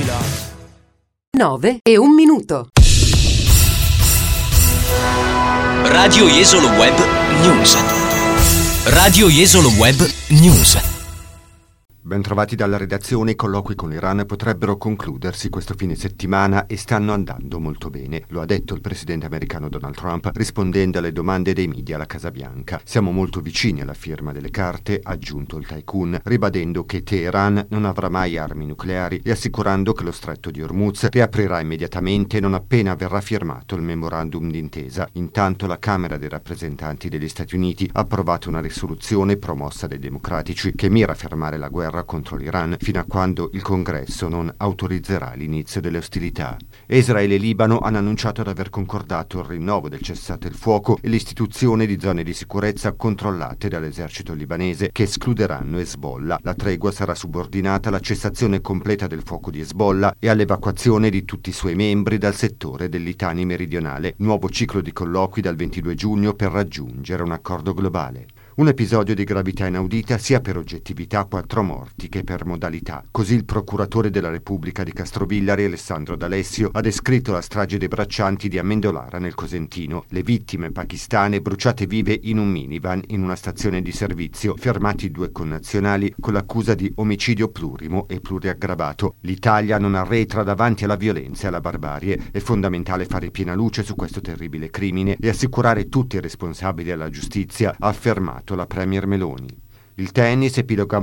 9 e 1 minuto. Radio Jesolo Web News. Radio Jesolo Web News. Bentrovati dalla redazione. I colloqui con l'Iran potrebbero concludersi questo fine settimana e stanno andando molto bene. Lo ha detto il presidente americano Donald Trump rispondendo alle domande dei media alla Casa Bianca. Siamo molto vicini alla firma delle carte, ha aggiunto il tycoon, ribadendo che Teheran non avrà mai armi nucleari e assicurando che lo stretto di Hormuz riaprirà immediatamente non appena verrà firmato il memorandum d'intesa. Intanto la Camera dei rappresentanti degli Stati Uniti ha approvato una risoluzione promossa dai democratici che mira a fermare la guerra contro l'Iran fino a quando il Congresso non autorizzerà l'inizio delle ostilità. Israele e Libano hanno annunciato di aver concordato il rinnovo del cessate il fuoco e l'istituzione di zone di sicurezza controllate dall'esercito libanese che escluderanno Hezbollah. La tregua sarà subordinata alla cessazione completa del fuoco di Hezbollah e all'evacuazione di tutti i suoi membri dal settore del Litani meridionale. Nuovo ciclo di colloqui dal 22 giugno per raggiungere un accordo globale. Un episodio di gravità inaudita sia per oggettività, 4 morti, che per modalità. Così il procuratore della Repubblica di Castrovillari, Alessandro D'Alessio, ha descritto la strage dei braccianti di Amendolara nel Cosentino. Le vittime pakistane bruciate vive in un minivan in una stazione di servizio, fermati 2 connazionali con l'accusa di omicidio plurimo e pluriaggravato. L'Italia non arretra davanti alla violenza e alla barbarie. È fondamentale fare piena luce su questo terribile crimine e assicurare tutti i responsabili alla giustizia, ha affermato la Premier Meloni. Il tennis epiloga